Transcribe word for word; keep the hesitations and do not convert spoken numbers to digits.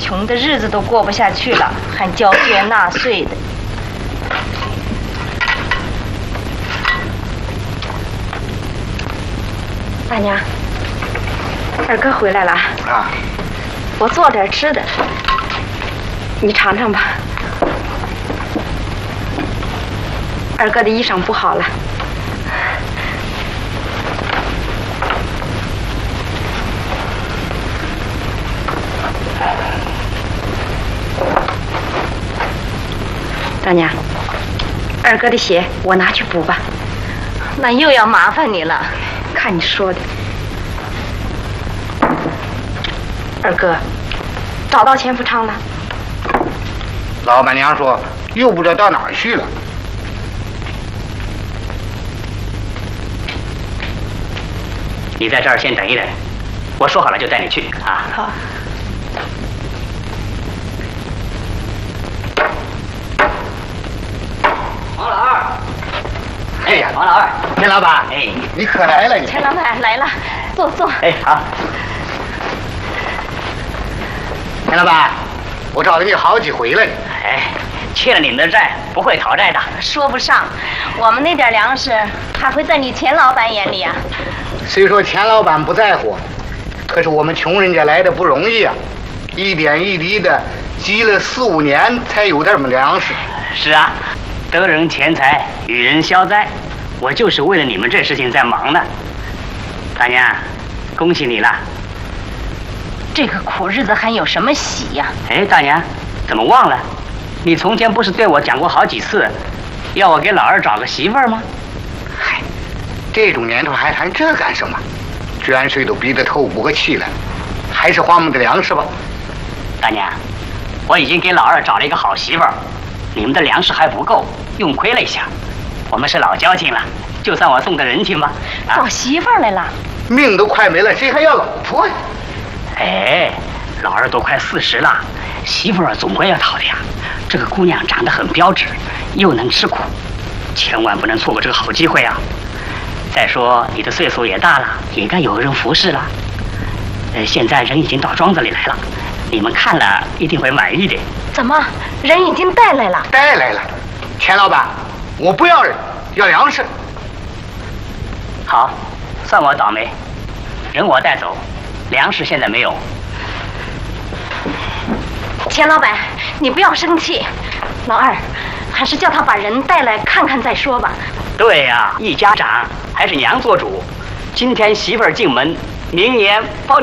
穷的日子都过不下去了，还交税纳税的。大娘，二哥回来了啊！我做点吃的，你尝尝吧。二哥的衣裳不好了。大娘，二哥的鞋我拿去补吧。那又要麻烦你了。看你说的。二哥，找到钱福昌了？ 老板娘说又不知道到哪儿去了。 你在这儿先等一等，我说好了就带你去啊。 好。 王老二，哎呀，王老二， 钱老板， 哎， 你可来了你。 钱老板来了，坐坐。 哎，好。 钱老板，我找了你好几回了。 哎，欠了你们的债不会讨债的。 说不上，我们那点粮食还会在你钱老板眼里啊。 虽说钱老板不在乎，可是我们穷人家来的不容易啊，一点一滴的积了四五年才有这么粮食。 是啊，得人钱财与人消灾，我就是为了你们这事情在忙呢。大娘，恭喜你了。 这个苦日子还有什么喜呀？ 哎，大娘，怎么忘了？你从前不是对我讲过好几次，要我给老二找个媳妇儿吗？ 嗨，这种年头还谈这干什么？捐税都逼得透不过气来，还是花我们的粮食吧。 大娘，我已经给老二找了一个好媳妇儿，你们的粮食还不够，用亏了一下。我们是老交情了，就算我送个人情吧。 啊、找媳妇儿来了？ 命都快没了，谁还要老婆呀？ 哎，老二都快四十了，媳妇儿总归要讨的呀。这个姑娘长得很标致，又能吃苦，千万不能错过这个好机会啊！再说你的岁数也大了，也该有人服侍了。呃，现在人已经到庄子里来了，你们看了一定会满意的。 怎么，人已经带来了？ 带来了，钱老板，我不要人，要粮食。 好，算我倒霉，人我带走。粮食现在没有。 钱老板，你不要生气，老二，还是叫他把人带来看看再说吧。 对呀、啊，一家长还是娘做主。今天媳妇儿进门，明年包